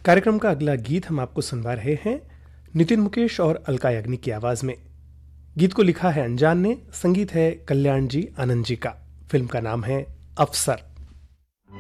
कार्यक्रम का अगला गीत हम आपको सुनवा रहे हैं नितिन मुकेश और अलका याग्निक की आवाज में। गीत को लिखा है अनजान ने, संगीत है कल्याण जी आनंद जी का। फिल्म का नाम है अफसर।